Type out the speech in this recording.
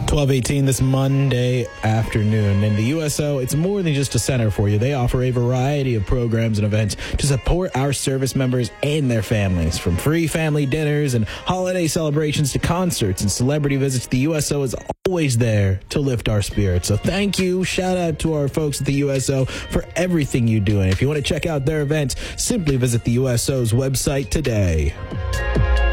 12:18 this Monday afternoon. And the USO, it's more than just a center for you. They offer a variety of programs and events to support our service members and their families. From free family dinners and holiday celebrations to concerts and celebrity visits, the USO is always there to lift our spirits. So thank you. Shout out to our folks at the USO for everything you do. And if you want to check out their events, simply visit the USO's website today.